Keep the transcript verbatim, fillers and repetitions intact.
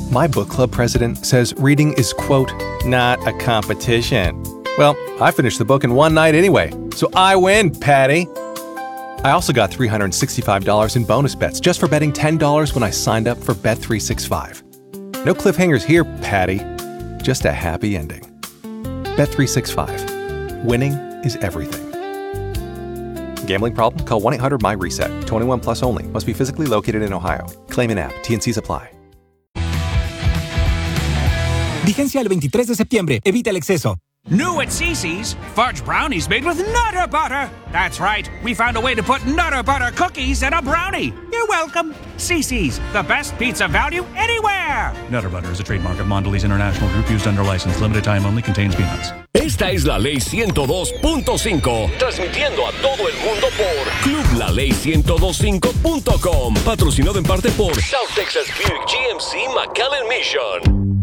My book club president says reading is, quote, not a competition. Well, I finished the book in one night anyway, so I win, Patty. I also got three hundred sixty-five dollars in bonus bets just for betting ten dollars when I signed up for Bet three sixty-five. No cliffhangers here, Patty. Just a happy ending. Bet three sixty-five. Winning is everything. Gambling problem? Call one eight hundred M Y reset. twenty-one plus only. Must be physically located in Ohio. Claim in app. T N Cs apply. Vigencia el veintitrés de septiembre. Evita el exceso. New at Cece's, fudge brownies made with Nutter Butter. That's right, we found a way to put Nutter Butter cookies in a brownie. You're welcome. Cece's, the best pizza value anywhere. Nutter Butter is a trademark of Mondelez International Group used under license. Limited time only. Contains peanuts. Esta es la Ley ciento dos punto cinco, transmitiendo a todo el mundo por Club La Ley ciento dos punto cinco punto com, patrocinado en parte por South Texas Buick G M C McAllen Mission.